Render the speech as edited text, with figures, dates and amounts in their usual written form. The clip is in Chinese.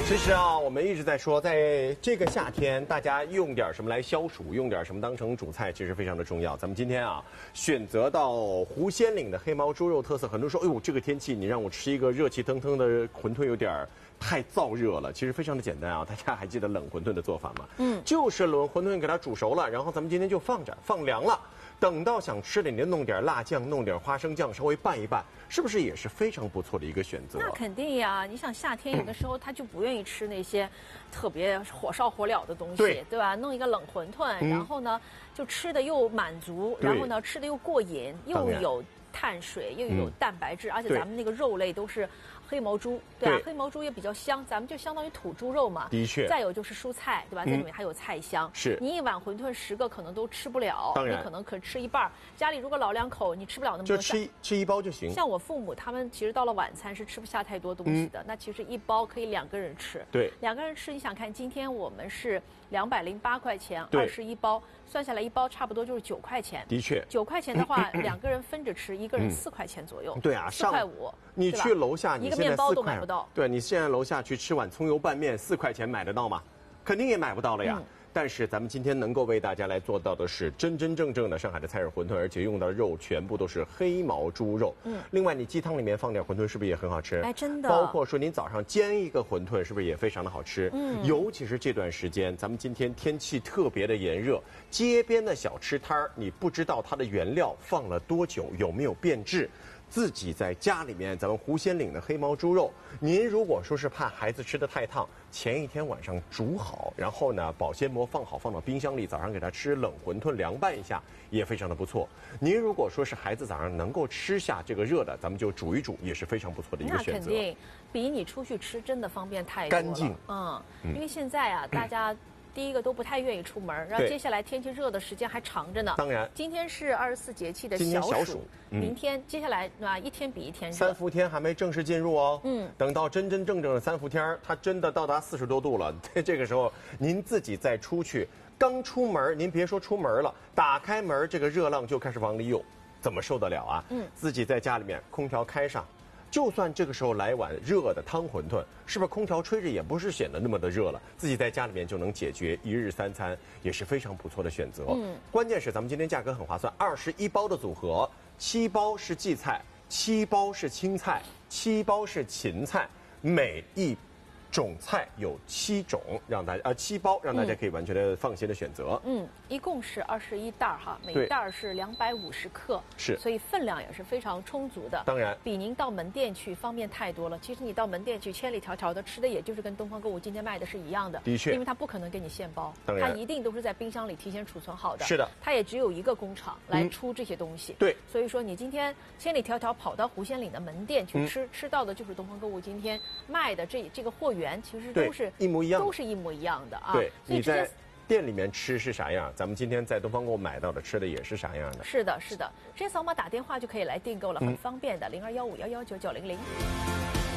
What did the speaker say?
其实啊，我们一直在说，在这个夏天，大家用点什么来消暑，用点什么当成主菜，其实非常的重要。咱们今天啊，选择到狐仙岭的黑毛猪肉特色，很多人说，哎呦，这个天气你让我吃一个热气腾腾的馄饨，有点太燥热了。其实非常的简单啊，大家还记得冷馄饨的做法吗？就是冷馄饨给它煮熟了，然后咱们今天就放着，放凉了。等到想吃的，你弄点辣酱，弄点花生酱，稍微拌一拌，是不是也是非常不错的一个选择？ 那肯定呀！你想夏天有的时候他就不愿意吃那些特别火烧火燎的东西，对吧？弄一个冷馄饨，然后呢就吃的又满足，然后呢吃的又过瘾，又有碳水，又有蛋白质，而且咱们那个肉类都是黑毛猪，对吧？黑毛猪也比较香，咱们就相当于土猪肉嘛。 的确。 再有就是蔬菜，对吧？在里面还有菜香。 是。 你一碗馄饨10个可能都吃不了， 当然， 你可能吃一半。家里如果老2口，你吃不了那么多。 就吃一包就行。 像我父母他们其实到了晚餐是吃不下太多东西的，那其实一包可以2个人吃。 对。 2个人吃，你想看今天我们是208块钱，21包，算下来一包差不多就是9块钱。 的确。 9块钱的话，2个人分着吃，一个人4块钱左右。 对啊 ，4块5。 你去楼下， 一个面包都买不到。 对，你现在楼下去吃碗葱油拌面，4块钱买得到吗？肯定也买不到了呀。但是咱们今天能够为大家来做到的是真真正正的上海的菜式馄饨，而且用到的肉全部都是黑毛猪肉。另外你鸡汤里面放点馄饨，是不是也很好吃？ 哎，真的。 包括说您早上煎一个馄饨，是不是也非常的好吃？尤其是这段时间，咱们今天天气特别的炎热，街边的小吃摊儿，你不知道它的原料放了多久，有没有变质。自己在家里面，咱们狐仙岭的黑毛猪肉，您如果说是怕孩子吃的太烫，前一天晚上煮好，然后呢保鲜膜放好，放到冰箱里，早上给他吃冷馄饨凉拌一下，也非常的不错。您如果说是孩子早上能够吃下这个热的，咱们就煮一煮，也是非常不错的一个选择。 那肯定比你出去吃真的方便太多了。 干净。 因为现在啊，大家第一个都不太愿意出门，然后接下来天气热的时间还长着呢。 当然， 今天是24节气的小暑，明天接下来一天比一天热。 3伏天还没正式进入哦。等到真真正正的3伏天，它真的到达40多度了。这个时候，您自己再出去，刚出门，您别说出门了，打开门，这个热浪就开始往里涌，怎么受得了啊？自己在家里面空调开上。就算这个时候来碗热的汤馄饨，是不是空调吹着也不是显得那么的热了？自己在家里面就能解决1日3餐，也是非常不错的选择。关键是咱们今天价格很划算，21包的组合，7包是荠菜，7包是青菜，7包是芹菜，每一种菜有7种，让大家7包，让大家可以完全的放心的选择。 一共是21袋哈，每一袋是250克， 是， 所以分量也是非常充足的。 当然， 比您到门店去方便太多了。其实你到门店去千里迢迢的吃的，也就是跟东方购物今天卖的是一样的。 的确， 因为它不可能给你现包， 它一定都是在冰箱里提前储存好的。 是的， 它也只有一个工厂来出这些东西。 对， 所以说你今天千里迢迢跑到狐仙岭的门店去吃到的就是东方购物今天卖的这个货源，其实都是一模一样， 都是一模一样的啊。 对，你在店里面吃是啥样，咱们今天在东方购物买到的吃的也是啥样的。 是的，是的，直接扫码打电话就可以来订购了，很方便的，0215119900。